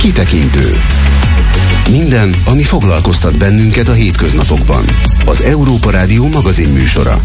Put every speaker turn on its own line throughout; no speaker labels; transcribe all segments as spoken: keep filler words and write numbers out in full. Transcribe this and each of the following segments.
Kitekintő. Minden, ami foglalkoztat bennünket a hétköznapokban. Az Európa Rádió magazin műsora.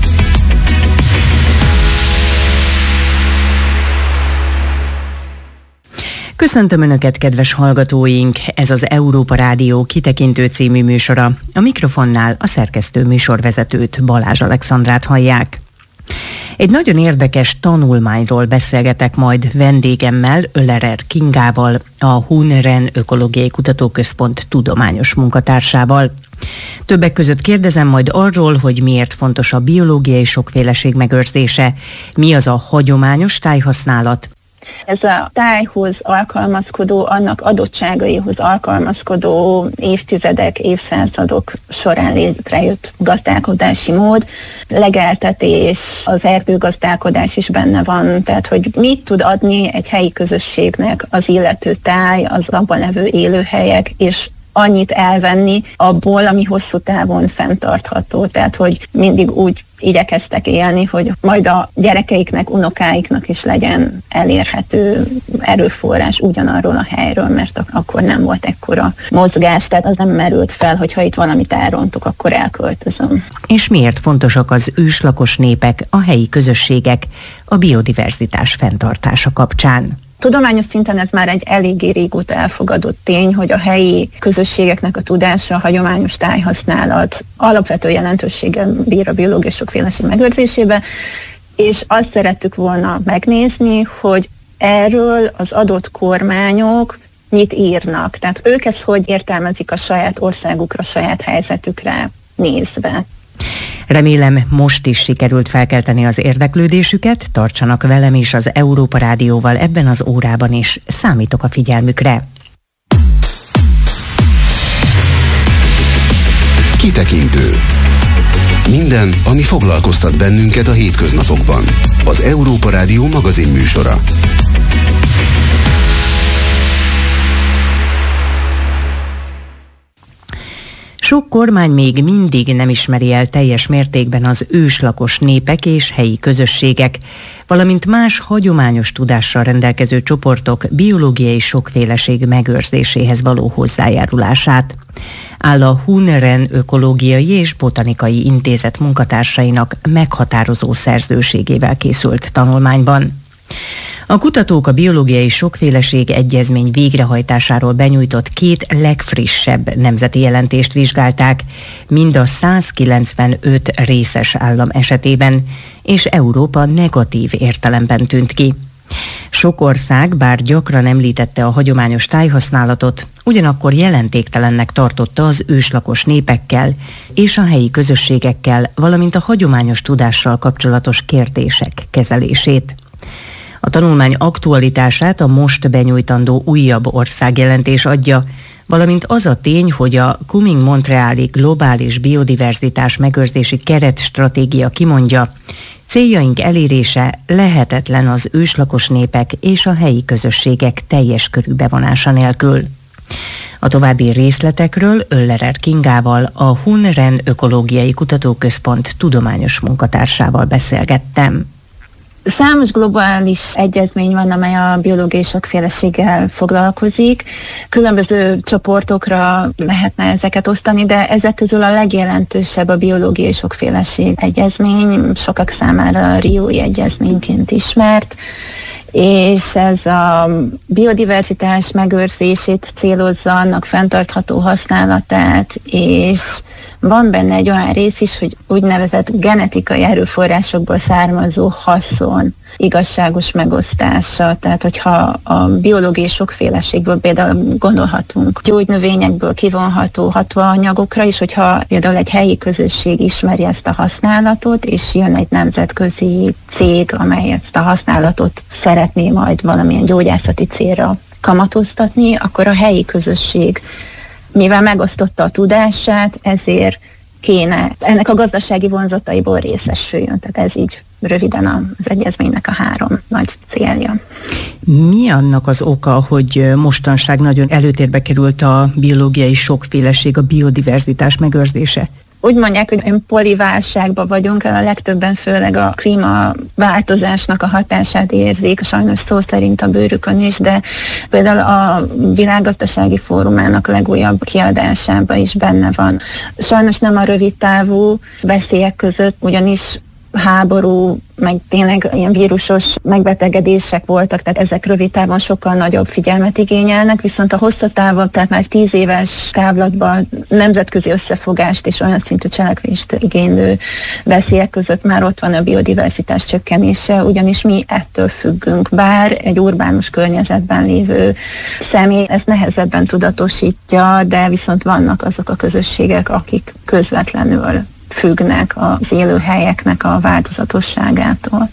Köszöntöm Önöket, kedves hallgatóink! Ez az Európa Rádió Kitekintő című műsora. A mikrofonnál a szerkesztő műsorvezetőt, Balázs Alexandrát hallják. Egy nagyon érdekes tanulmányról beszélgetek majd vendégemmel, Öllerer Kingával, a Hunren Ökológiai Kutatóközpont tudományos munkatársával. Többek között kérdezem majd arról, hogy miért fontos a biológiai sokféleség megőrzése, mi az a hagyományos tájhasználat.
Ez a tájhoz alkalmazkodó, annak adottságaihoz alkalmazkodó évtizedek, évszázadok során létrejött gazdálkodási mód, legeltetés, az erdőgazdálkodás is benne van, tehát hogy mit tud adni egy helyi közösségnek az illető táj, az abban levő élőhelyek, és annyit elvenni abból, ami hosszú távon fenntartható. Tehát, hogy mindig úgy igyekeztek élni, hogy majd a gyerekeiknek, unokáiknak is legyen elérhető erőforrás ugyanarról a helyről, mert akkor nem volt ekkora mozgás, tehát az nem merült fel, hogyha itt valamit elrontok, akkor elköltözöm.
És miért fontosak az őslakos népek, a helyi közösségek a biodiverzitás fenntartása kapcsán?
Tudományos szinten ez már egy eléggé régóta elfogadott tény, hogy a helyi közösségeknek a tudása, a hagyományos tájhasználat alapvető jelentőséggel bír a biológiai sokféleség megőrzésébe, és azt szerettük volna megnézni, hogy erről az adott kormányok mit írnak. Tehát ők ezt hogy értelmezik a saját országukra, saját helyzetükre nézve.
Remélem, most is sikerült felkelteni az érdeklődésüket, tartsanak velem és az Európa Rádióval ebben az órában is, számítok a figyelmükre.
Kitekintő. Minden, ami foglalkoztat bennünket a hétköznapokban. Az Európa Rádió magazin műsora.
Sok kormány még mindig nem ismeri el teljes mértékben az őslakos népek és helyi közösségek, valamint más hagyományos tudással rendelkező csoportok biológiai sokféleség megőrzéséhez való hozzájárulását, áll a Hunren Ökológiai és Botanikai Intézet munkatársainak meghatározó szerzőségével készült tanulmányban. A kutatók a biológiai sokféleség egyezmény végrehajtásáról benyújtott két legfrissebb nemzeti jelentést vizsgálták, mind a százkilencvenöt részes állam esetében, és Európa negatív értelemben tűnt ki. Sok ország, bár gyakran említette a hagyományos tájhasználatot, ugyanakkor jelentéktelennek tartotta az őslakos népekkel és a helyi közösségekkel, valamint a hagyományos tudással kapcsolatos kérdések kezelését. A tanulmány aktualitását a most benyújtandó újabb országjelentés adja, valamint az a tény, hogy a Kunming-Montreali globális biodiverzitás megőrzési keretstratégia kimondja, céljaink elérése lehetetlen az őslakos népek és a helyi közösségek teljes körű bevonása nélkül. A további részletekről Öllerer Kingával, a Hunren Ökológiai Kutatóközpont tudományos munkatársával beszélgettem.
Számos globális egyezmény van, amely a biológiai sokféleséggel foglalkozik. Különböző csoportokra lehetne ezeket osztani, de ezek közül a legjelentősebb a biológiai sokféleség egyezmény, sokak számára a Riói egyezményként ismert, és ez a biodiverzitás megőrzését célozza, annak fenntartható használatát, és van benne egy olyan rész is, hogy úgynevezett genetikai erőforrásokból származó haszon igazságos megosztása. Tehát, hogyha a biológiai sokféleségből például gondolhatunk gyógynövényekből kivonható hatóanyagokra is, hogyha például egy helyi közösség ismeri ezt a használatot, és jön egy nemzetközi cég, amely ezt a használatot szeretné majd valamilyen gyógyászati célra kamatoztatni, akkor a helyi közösség, mivel megosztotta a tudását, ezért kéne ennek a gazdasági vonzataiból részesüljön. Tehát ez így röviden az egyezménynek a három nagy célja.
Mi annak az oka, hogy mostanság nagyon előtérbe került a biológiai sokféleség, a biodiverzitás megőrzése?
Úgy mondják, hogy olyan poliválságban vagyunk, a legtöbben főleg a klímaváltozásnak a hatását érzik, sajnos szó szerint a bőrükön is, de például a Világgazdasági Fórumának legújabb kiadásában is benne van. Sajnos nem a rövid távú veszélyek között, ugyanis háború, meg tényleg ilyen vírusos megbetegedések voltak, tehát ezek rövid távon sokkal nagyobb figyelmet igényelnek, viszont a hosszú távon, tehát már tíz éves távlatban nemzetközi összefogást és olyan szintű cselekvést igénylő veszélyek között már ott van a biodiverzitás csökkenése, ugyanis mi ettől függünk, bár egy urbánus környezetben lévő személy ezt nehezebben tudatosítja, de viszont vannak azok a közösségek, akik közvetlenül függnek az élőhelyeknek a változatosságától.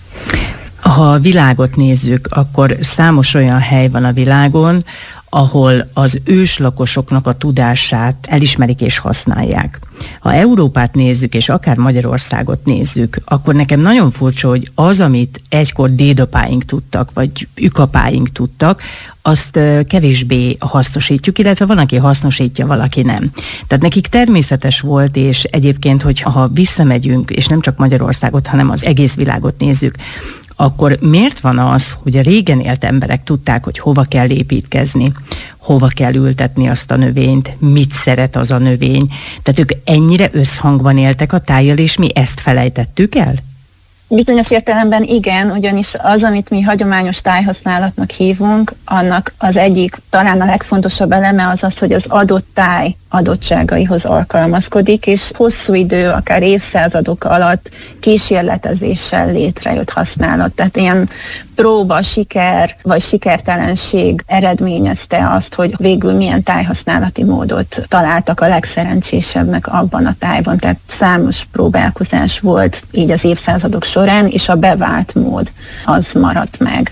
Ha a világot nézzük, akkor számos olyan hely van a világon, ahol az őslakosoknak a tudását elismerik és használják. Ha Európát nézzük, és akár Magyarországot nézzük, akkor nekem nagyon furcsa, hogy az, amit egykor dédapáink tudtak, vagy ükapáink tudtak, azt kevésbé hasznosítjuk, illetve van, aki hasznosítja, valaki nem. Tehát nekik természetes volt, és egyébként, hogy ha visszamegyünk, és nem csak Magyarországot, hanem az egész világot nézzük, akkor miért van az, hogy a régen élt emberek tudták, hogy hova kell építkezni, hova kell ültetni azt a növényt, mit szeret az a növény. Tehát ők ennyire összhangban éltek a tájjal, és mi ezt felejtettük el?
Bizonyos értelemben igen, ugyanis az, amit mi hagyományos tájhasználatnak hívunk, annak az egyik, talán a legfontosabb eleme az az, hogy az adott táj adottságaihoz alkalmazkodik, és hosszú idő, akár évszázadok alatt kísérletezéssel létrejött használat. Tehát ilyen próba, siker vagy sikertelenség eredményezte azt, hogy végül milyen tájhasználati módot találtak a legszerencsésebbnek abban a tájban. Tehát számos próbálkozás volt így az évszázadok során, és a bevált mód az maradt meg.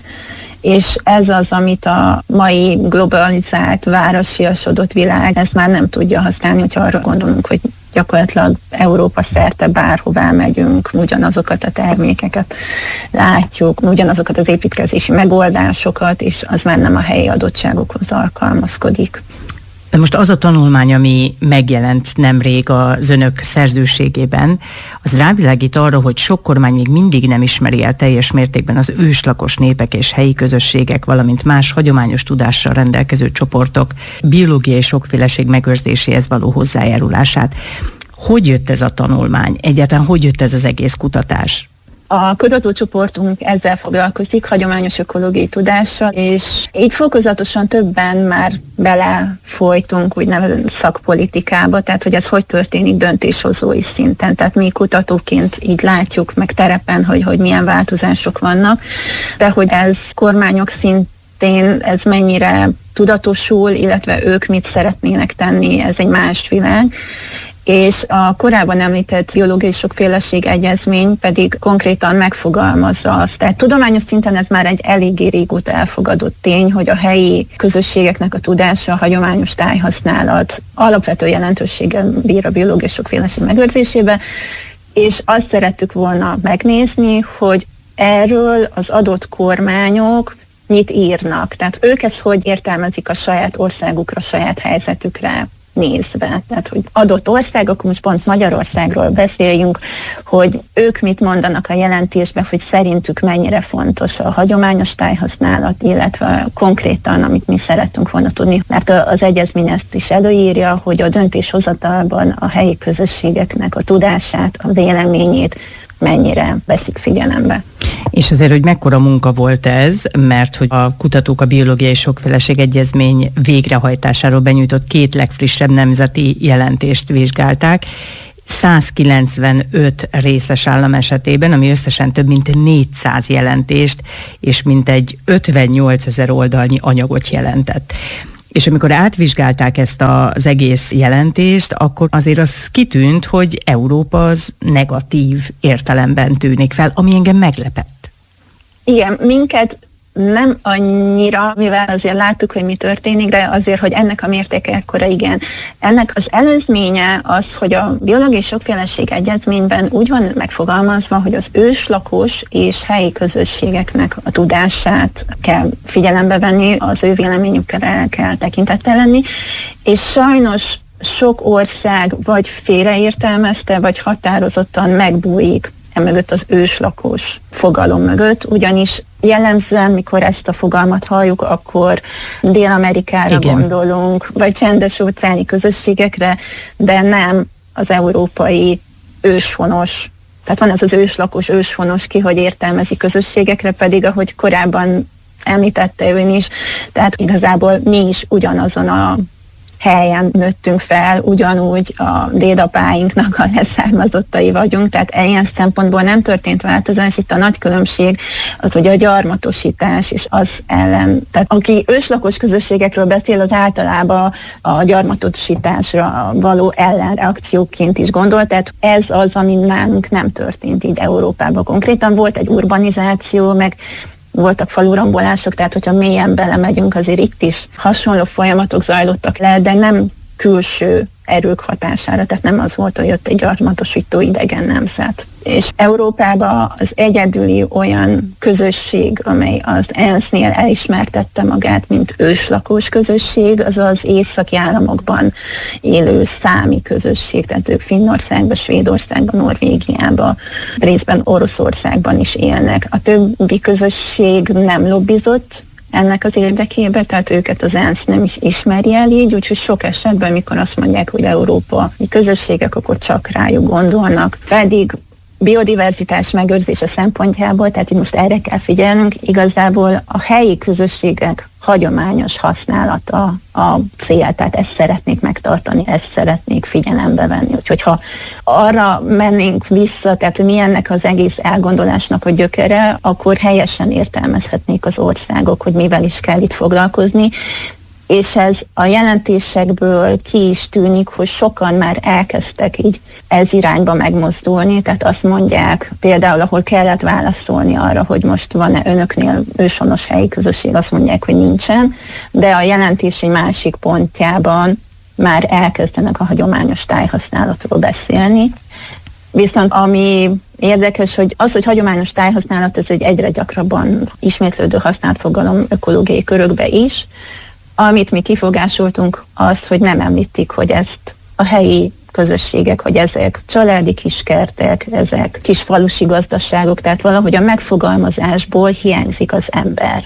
És ez az, amit a mai globalizált, városiasodott világ, ezt már nem tudja használni, hogyha arra gondolunk, hogy gyakorlatilag Európa szerte bárhová megyünk, ugyanazokat a termékeket látjuk, ugyanazokat az építkezési megoldásokat, és az már nem a helyi adottságokhoz alkalmazkodik.
De most az a tanulmány, ami megjelent nemrég az önök szerzőségében, az rávilágít arra, hogy sok kormány még mindig nem ismeri el teljes mértékben az őslakos népek és helyi közösségek, valamint más hagyományos tudással rendelkező csoportok biológiai sokféleség megőrzéséhez való hozzájárulását. Hogy jött ez a tanulmány? Egyáltalán hogy jött ez az egész kutatás?
A kutatócsoportunk ezzel foglalkozik, hagyományos ökológiai tudással, és így fokozatosan többen már belefolytunk úgynevezett szakpolitikába, tehát hogy ez hogy történik döntéshozói szinten. Tehát mi kutatóként így látjuk meg terepen, hogy, hogy milyen változások vannak, de hogy ez kormányok szintén, ez mennyire tudatosul, illetve ők mit szeretnének tenni, ez egy más világ. És a korábban említett biológiai sokféleség egyezmény pedig konkrétan megfogalmazza azt. Tehát tudományos szinten ez már egy eléggé régóta elfogadott tény, hogy a helyi közösségeknek a tudása, a hagyományos tájhasználat alapvető jelentőséggel bír a biológiai sokféleség megőrzésében, és azt szerettük volna megnézni, hogy erről az adott kormányok mit írnak. Tehát ők ezt hogy értelmezik a saját országukra, saját helyzetükre nézve. Tehát, hogy adott országok, most pont Magyarországról beszéljünk, hogy ők mit mondanak a jelentésben, hogy szerintük mennyire fontos a hagyományos tájhasználat, illetve konkrétan, amit mi szerettünk volna tudni, mert az egyezmény ezt is előírja, hogy a döntéshozatalban a helyi közösségeknek a tudását, a véleményét mennyire veszik figyelembe.
És azért, hogy mekkora munka volt ez, mert hogy a kutatók a biológiai sokféleség egyezmény végrehajtásáról benyújtott két legfrissebb nemzeti jelentést vizsgálták, százkilencvenöt részes állam esetében, ami összesen több mint négyszáz jelentést, és mintegy ötvennyolcezer oldalnyi anyagot jelentett. És amikor átvizsgálták ezt az egész jelentést, akkor azért az kitűnt, hogy Európa az negatív értelemben tűnik fel, ami engem meglepett.
Igen, minket nem annyira, mivel azért láttuk, hogy mi történik, de azért, hogy ennek a mértéke ekkora, igen. Ennek az előzménye az, hogy a biológiai sokféleség egyezményben úgy van megfogalmazva, hogy az őslakos és helyi közösségeknek a tudását kell figyelembe venni, az ő véleményükkel el kell tekintettel lenni, és sajnos sok ország vagy félreértelmezte, vagy határozottan megbújik emögött az őslakos fogalom mögött, ugyanis jellemzően, mikor ezt a fogalmat halljuk, akkor Dél-Amerikára Igen. gondolunk, vagy csendes-óceáni közösségekre, de nem az európai őshonos. Tehát van ez az őslakos, őshonos ki, hogy értelmezi közösségekre, pedig ahogy korábban említette ön is, tehát igazából mi is ugyanazon a helyen nőttünk fel, ugyanúgy a dédapáinknak a leszármazottai vagyunk, tehát ilyen szempontból nem történt változás. Itt a nagy különbség az, hogy a gyarmatosítás és az ellen, tehát aki őslakos közösségekről beszél, az általában a gyarmatosításra való ellenreakcióként is gondol, tehát ez az, ami nálunk nem történt így Európában konkrétan. Volt egy urbanizáció, meg voltak falurombolások, tehát hogyha mélyen belemegyünk, azért itt is hasonló folyamatok zajlottak le, de nem külső erők hatására, tehát nem az volt, hogy jött egy gyarmatosító idegen nemzet. És Európában az egyedüli olyan közösség, amely az ENSZ-nél elismertette magát, mint őslakos közösség, az az északi államokban élő számi közösség, tehát ők Finnországban, Svédországban, Norvégiában, részben Oroszországban is élnek. A többi közösség nem lobbizott ennek az érdekébe, tehát őket az ENSZ nem is ismeri el így, úgyhogy sok esetben, mikor azt mondják, hogy európai közösségek, akkor csak rájuk gondolnak. Pedig biodiverzitás megőrzése szempontjából, tehát itt most erre kell figyelnünk, igazából a helyi közösségek hagyományos használata a cél, tehát ezt szeretnék megtartani, ezt szeretnék figyelembe venni. Úgyhogy ha arra mennénk vissza, tehát mi ennek az egész elgondolásnak a gyökere, akkor helyesen értelmezhetnék az országok, hogy mivel is kell itt foglalkozni, és ez a jelentésekből ki is tűnik, hogy sokan már elkezdtek így ez irányba megmozdulni, tehát azt mondják, például ahol kellett válaszolni arra, hogy most van-e önöknél őshonos helyi közösség, azt mondják, hogy nincsen, de a jelentési másik pontjában már elkezdenek a hagyományos tájhasználatról beszélni. Viszont ami érdekes, hogy az, hogy hagyományos tájhasználat, ez egy egyre gyakrabban ismétlődő használt fogalom ökológiai körökbe is. Amit mi kifogásoltunk, az, hogy nem említik, hogy ezt a helyi közösségek, hogy ezek családi kiskertek, ezek kis falusi gazdaságok, tehát valahogy a megfogalmazásból hiányzik az ember.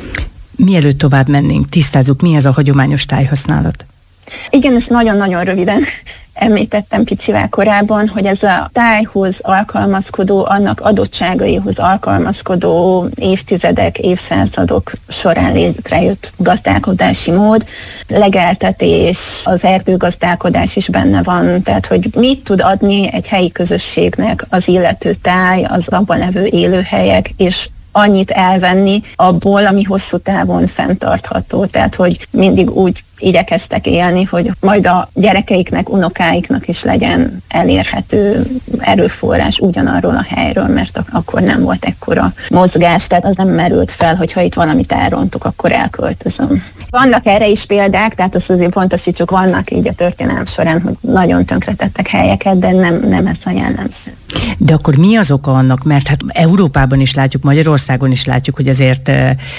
Mielőtt tovább mennénk, tisztázzuk, mi ez a hagyományos tájhasználat?
Igen, ezt nagyon-nagyon röviden említettem picivel korábban, hogy ez a tájhoz alkalmazkodó, annak adottságaihoz alkalmazkodó évtizedek, évszázadok során létrejött gazdálkodási mód, legeltetés, az erdőgazdálkodás is benne van, tehát hogy mit tud adni egy helyi közösségnek az illető táj, az abban levő élőhelyek, és annyit elvenni abból, ami hosszú távon fenntartható. Tehát, hogy mindig úgy igyekeztek élni, hogy majd a gyerekeiknek, unokáiknak is legyen elérhető erőforrás ugyanarról a helyről, mert akkor nem volt ekkora mozgás, tehát az nem merült fel, hogyha itt valamit elrontok, akkor elköltözöm. Vannak erre is példák, tehát azt azért pontosítsuk, vannak így a történelem során, hogy nagyon tönkretettek helyeket, de nem, nem ez a jellemző.
De akkor mi az oka annak? Mert hát Európában is látjuk, Magyarországon is látjuk, hogy azért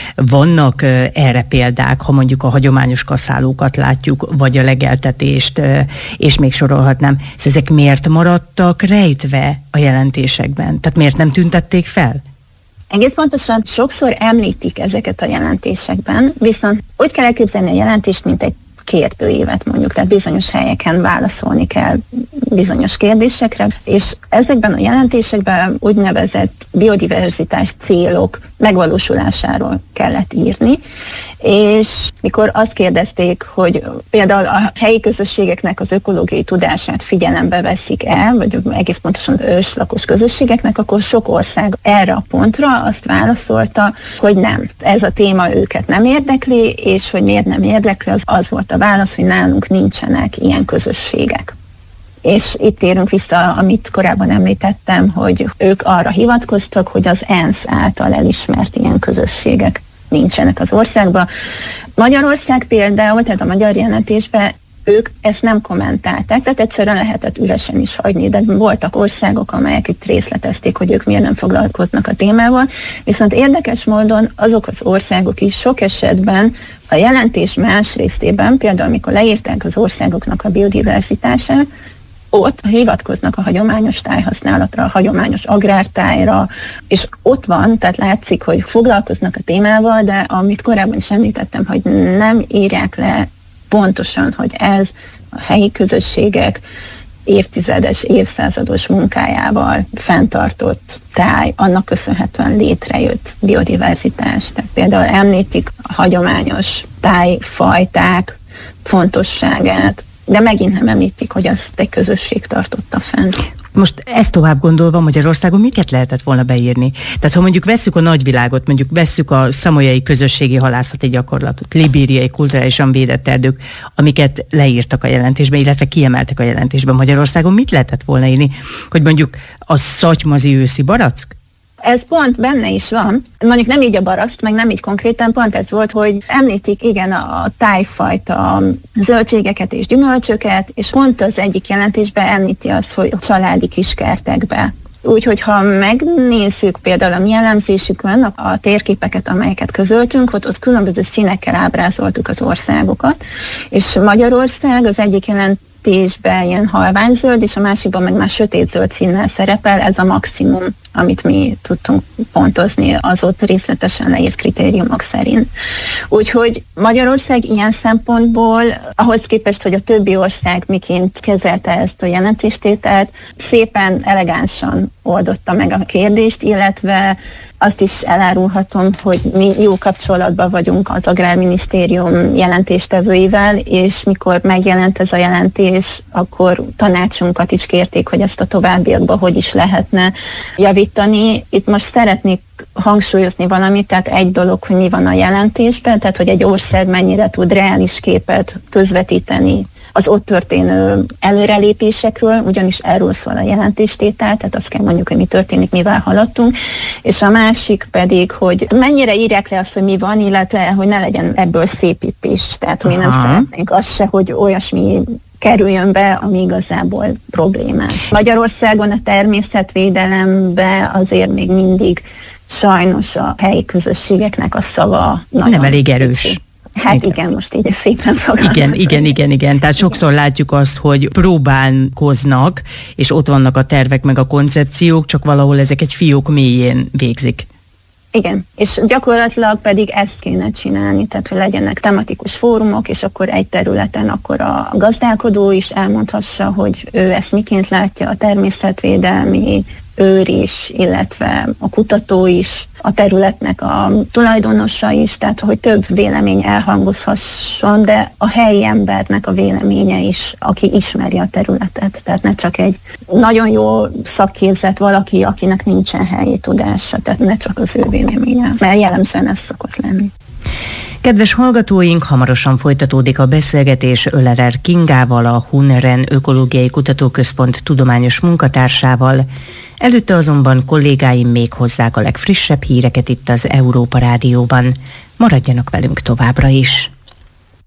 vannak erre példák, ha mondjuk a hagyományos kaszálókat látjuk, vagy a legeltetést, és még sorolhatnám. Ezek miért maradtak rejtve a jelentésekben? Tehát miért nem tüntették fel?
Egész pontosan sokszor említik ezeket a jelentésekben, viszont úgy kell elképzelni a jelentést, mint egy kérdőívet mondjuk, tehát bizonyos helyeken válaszolni kell bizonyos kérdésekre, és ezekben a jelentésekben úgynevezett biodiverzitás célok megvalósulásáról kellett írni, és mikor azt kérdezték, hogy például a helyi közösségeknek az ökológiai tudását figyelembe veszik el, vagy egész pontosan őslakos közösségeknek, akkor sok ország erre a pontra azt válaszolta, hogy nem. Ez a téma őket nem érdekli, és hogy miért nem érdekli, az, az volt a válasz, hogy nálunk nincsenek ilyen közösségek. És itt érünk vissza, amit korábban említettem, hogy ők arra hivatkoztak, hogy az ENSZ által elismert ilyen közösségek nincsenek az országban. Magyarország például, tehát a magyar jelentésben ők ezt nem kommentálták, tehát egyszerűen lehetett üresen is hagyni, de voltak országok, amelyek itt részletezték, hogy ők miért nem foglalkoznak a témával, viszont érdekes módon azok az országok is sok esetben a jelentés más részében, például amikor leírták az országoknak a biodiverzitását, ott hivatkoznak a hagyományos tájhasználatra, a hagyományos agrártájra, és ott van, tehát látszik, hogy foglalkoznak a témával, de amit korábban is említettem, hogy nem írják le pontosan, hogy ez a helyi közösségek évtizedes, évszázados munkájával fenntartott táj, annak köszönhetően létrejött biodiverzitás. Tehát például említik a hagyományos tájfajták fontosságát, de megint nem említik, hogy azt egy közösség tartotta fenn.
Most ezt tovább gondolva Magyarországon miket lehetett volna beírni? Tehát ha mondjuk vesszük a nagyvilágot, mondjuk vesszük a szamolyai közösségi halászati gyakorlatot, libériai kulturálisan védett erdők, amiket leírtak a jelentésben, illetve kiemeltek a jelentésben Magyarországon, mit lehetett volna írni? Hogy mondjuk a szatymazi őszi barack?
Ez pont benne is van, mondjuk nem így a baraszt, meg nem így konkrétan, pont ez volt, hogy említik igen a tájfajta zöldségeket és gyümölcsöket, és pont az egyik jelentésben említi azt, hogy a családi kiskertekbe. Úgyhogy ha megnézzük például a mi elemzésükön a térképeket, amelyeket közöltünk, ott, ott különböző színekkel ábrázoltuk az országokat, és Magyarország az egyik jelentésben ilyen halványzöld, és a másikban meg már sötétzöld színnel szerepel, ez a maximum, amit mi tudtunk pontozni az ott részletesen leírt kritériumok szerint. Úgyhogy Magyarország ilyen szempontból, ahhoz képest, hogy a többi ország miként kezelte ezt a jelentéstételt, szépen elegánsan oldotta meg a kérdést, illetve azt is elárulhatom, hogy mi jó kapcsolatban vagyunk az Agrárminisztérium jelentéstevőivel, és mikor megjelent ez a jelentés, akkor tanácsunkat is kérték, hogy ezt a továbbiakban hogy is lehetne javítani. Itt most szeretnék hangsúlyozni valamit, tehát egy dolog, hogy mi van a jelentésben, tehát hogy egy ország mennyire tud reális képet közvetíteni az ott történő előrelépésekről, ugyanis erről szól a jelentéstétel, tehát azt kell mondjuk, hogy mi történik, mivel haladtunk, és a másik pedig, hogy mennyire írják le azt, hogy mi van, illetve hogy ne legyen ebből szépítés, tehát mi nem szeretnénk azt se, hogy olyasmi kerüljön be, ami igazából problémás. Magyarországon a természetvédelembe azért még mindig sajnos a helyi közösségeknek a szava nagyon
nem elég erős.
Kicsi. Hát igen. igen, most így szépen fogalmazom.
Igen, igen, igen, igen. Tehát sokszor látjuk azt, hogy próbálkoznak, és ott vannak a tervek meg a koncepciók, csak valahol ezek egy fiók mélyén végzik.
Igen, és gyakorlatilag pedig ezt kéne csinálni, tehát hogy legyenek tematikus fórumok, és akkor egy területen akkor a gazdálkodó is elmondhassa, hogy ő ezt miként látja, a természetvédelmi őr is, illetve a kutató is, a területnek a tulajdonosa is, tehát hogy több vélemény elhangozhasson, de a helyi embernek a véleménye is, aki ismeri a területet, tehát ne csak egy nagyon jó szakképzett valaki, akinek nincsen helyi tudása, tehát ne csak az ő véleménye, mert jellemzően ez szokott lenni.
Kedves hallgatóink, hamarosan folytatódik a beszélgetés Ölerer Kingával, a Huneren Ökológiai Kutatóközpont tudományos munkatársával. Előtte azonban kollégáim még hozzák a legfrissebb híreket itt az Európa Rádióban. Maradjanak velünk továbbra is!